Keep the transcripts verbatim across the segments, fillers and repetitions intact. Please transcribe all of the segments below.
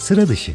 sıra dışı.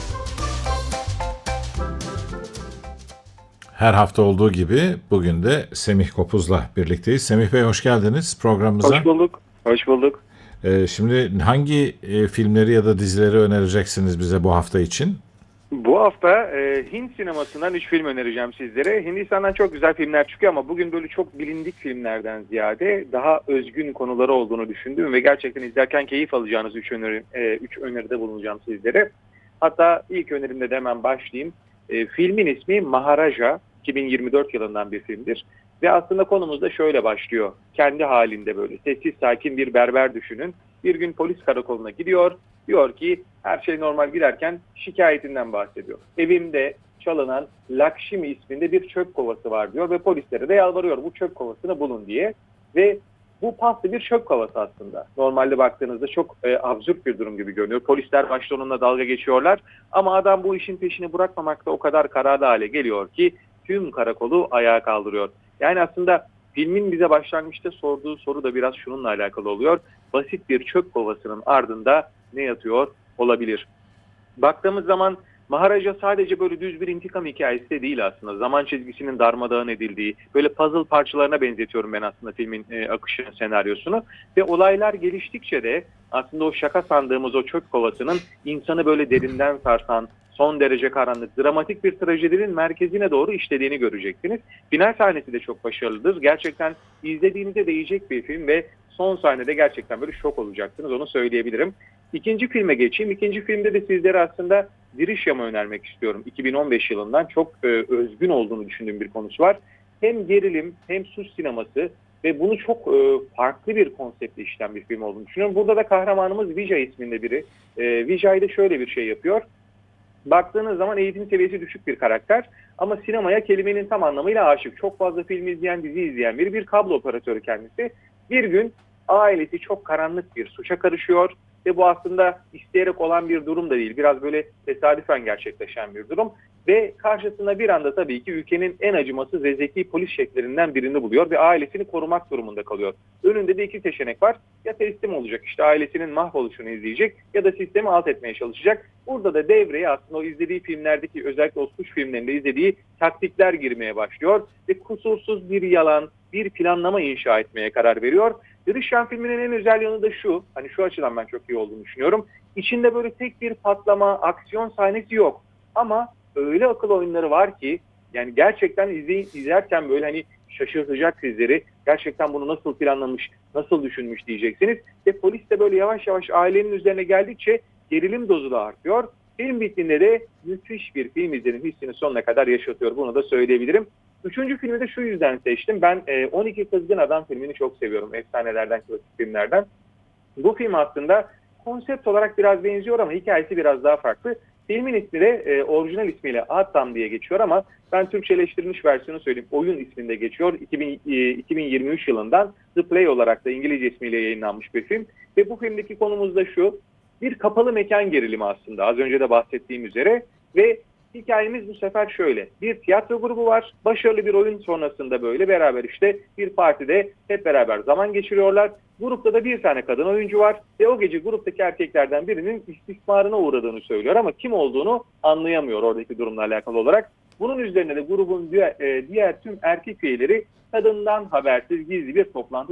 Her hafta olduğu gibi bugün de Semih Kopuz'la birlikteyiz. Semih Bey hoş geldiniz programımıza. Hoş bulduk. Hoş bulduk. Ee, şimdi hangi e, filmleri ya da dizileri önereceksiniz bize bu hafta için? Bu hafta e, Hint sinemasından üç film önereceğim sizlere. Hindistan'dan çok güzel filmler çıkıyor ama bugün böyle çok bilindik filmlerden ziyade daha özgün konuları olduğunu düşündüm ve gerçekten izlerken keyif alacağınız üç öneri, e, üç öneride bulunacağım sizlere. Hatta ilk önerimde de hemen başlayayım. E, filmin ismi Maharaja, iki bin yirmi dört yılından bir filmdir. Ve aslında konumuz da şöyle başlıyor. Kendi halinde böyle sessiz sakin bir berber düşünün. Bir gün polis karakoluna gidiyor. Diyor ki her şey normal giderken şikayetinden bahsediyor. Evimde çalınan Lakshmi isminde bir çöp kovası var diyor ve polislere de yalvarıyor bu çöp kovasını bulun diye. Ve bu paslı bir çöp kovası aslında. Normalde baktığınızda çok e, absürt bir durum gibi görünüyor. Polisler başta onunla dalga geçiyorlar ama adam bu işin peşini bırakmamakta o kadar kararlı hale geliyor ki tüm karakolu ayağa kaldırıyor. Yani aslında filmin bize başlangıçta sorduğu soru da biraz şununla alakalı oluyor. Basit bir çöp kovasının ardında ne yatıyor olabilir? Baktığımız zaman Maharaja sadece böyle düz bir intikam hikayesi de değil aslında. Zaman çizgisinin darmadağın edildiği, böyle puzzle parçalarına benzetiyorum ben aslında filmin e, akışını, senaryosunu. Ve olaylar geliştikçe de aslında o şaka sandığımız o çöp kovasının insanı böyle derinden sarsan, son derece karanlık, dramatik bir trajedinin merkezine doğru işlediğini göreceksiniz. Final sahnesi de çok başarılıdır. Gerçekten izlediğinizde değecek bir film ve son sahnede gerçekten böyle şok olacaksınız, onu söyleyebilirim. İkinci filme geçeyim. İkinci filmde de sizlere aslında Drishyam'ı önermek istiyorum. iki bin on beş yılından çok e, özgün olduğunu düşündüğüm bir konusu var. Hem gerilim hem suç sineması ve bunu çok e, farklı bir konseptle işlenen bir film olduğunu düşünüyorum. Burada da kahramanımız Vijay isminde biri. E, Vijay da şöyle bir şey yapıyor. Baktığınız zaman eğitim seviyesi düşük bir karakter ama sinemaya kelimenin tam anlamıyla aşık. Çok fazla film izleyen, dizi izleyen biri, bir kablo operatörü kendisi. Bir gün ailesi çok karanlık bir suça karışıyor ve bu aslında isteyerek olan bir durum da değil. Biraz böyle tesadüfen gerçekleşen bir durum ve karşısında bir anda tabii ki ülkenin en acımasız ve zeki polis şeflerinden birini buluyor ve ailesini korumak durumunda kalıyor. Önünde de iki seçenek var. Ya teslim olacak, işte ailesinin mahvoluşunu izleyecek ya da sistemi alt etmeye çalışacak. Burada da devreye aslında o izlediği filmlerdeki, özellikle o suç filmlerinde izlediği taktikler girmeye başlıyor ve kusursuz bir yalan, bir planlama inşa etmeye karar veriyor. Drishyam filminin en özel yanı da şu, hani şu açıdan ben çok iyi olduğunu düşünüyorum. İçinde böyle tek bir patlama, aksiyon sahnesi yok. Ama öyle akıl oyunları var ki, yani gerçekten izley izlerken böyle hani şaşırtacak sizleri. Gerçekten bunu nasıl planlamış, nasıl düşünmüş diyeceksiniz. Ve polis de böyle yavaş yavaş ailenin üzerine geldikçe gerilim dozu da artıyor. Film bittiğinde de müthiş bir film izledim hissini sonuna kadar yaşatıyor. Bunu da söyleyebilirim. Üçüncü filmi de şu yüzden seçtim. Ben on iki Kızgın Adam filmini çok seviyorum. Efsanelerden, klasik filmlerden. Bu film aslında konsept olarak biraz benziyor ama hikayesi biraz daha farklı. Filmin ismi de e, orijinal ismiyle Adam diye geçiyor ama ben Türkçeleştirilmiş versiyonu söyleyeyim. Oyun isminde geçiyor. iki bin, e, iki bin yirmi üç yılından The Play olarak da İngilizce ismiyle yayınlanmış bir film. Ve bu filmdeki konumuz da şu. Bir kapalı mekan gerilimi aslında. Az önce de bahsettiğim üzere. Ve hikayemiz bu sefer şöyle. Bir tiyatro grubu var. Başarılı bir oyun sonrasında böyle beraber işte bir partide hep beraber zaman geçiriyorlar. Grupta da bir tane kadın oyuncu var ve o gece gruptaki erkeklerden birinin istismarına uğradığını söylüyor ama kim olduğunu anlayamıyor oradaki durumla alakalı olarak. Bunun üzerine de grubun diğer, diğer tüm erkek üyeleri kadından habersiz gizli bir toplantı